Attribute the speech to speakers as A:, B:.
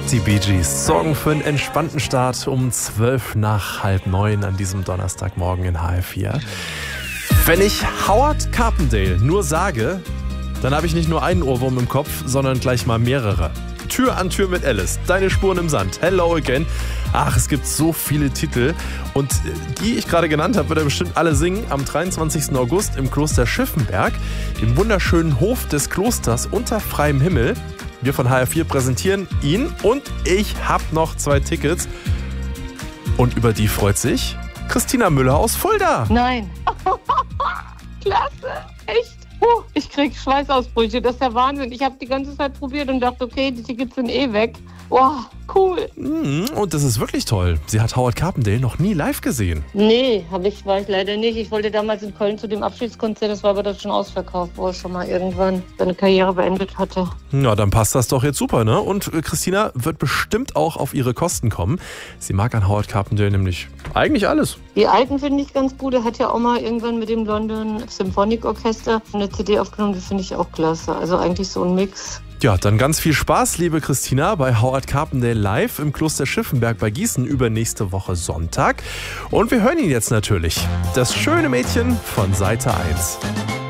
A: Die Bee Gees sorgen für einen entspannten Start um 8:55 an diesem Donnerstagmorgen in HR4. Wenn ich Howard Carpendale nur sage, dann habe ich nicht nur einen Ohrwurm im Kopf, sondern gleich mal mehrere. Tür an Tür mit Alice, Deine Spuren im Sand, Hello Again. Ach, es gibt so viele Titel. Und die ich gerade genannt habe, wird er bestimmt alle singen am 23. August im Kloster Schiffenberg, im wunderschönen Hof des Klosters unter freiem Himmel. Wir von HR4 präsentieren ihn und ich habe noch 2 Tickets. Und über die freut sich Christina Müller aus Fulda.
B: Nein. Klasse. Echt. Ich krieg Schweißausbrüche. Das ist der Wahnsinn. Ich habe die ganze Zeit probiert und dachte, okay, die Tickets sind eh weg. Wow, cool.
A: Und das ist wirklich toll. Sie hat Howard Carpendale noch nie live gesehen.
B: Nee, war ich leider nicht. Ich wollte damals in Köln zu dem Abschiedskonzert, das war aber das schon ausverkauft, wo er schon mal irgendwann seine Karriere beendet hatte.
A: Ja, dann passt das doch jetzt super, ne? Und Christina wird bestimmt auch auf ihre Kosten kommen. Sie mag an Howard Carpendale nämlich eigentlich alles.
B: Die alten finde ich ganz gut. Er hat ja auch mal irgendwann mit dem London Symphonic Orchester eine CD aufgenommen, die finde ich auch klasse. Also eigentlich so ein Mix.
A: Ja, dann ganz viel Spaß, liebe Christina, bei Howard Carpendale live im Kloster Schiffenberg bei Gießen übernächste Woche Sonntag. Und wir hören ihn jetzt natürlich. Das schöne Mädchen von Seite 1.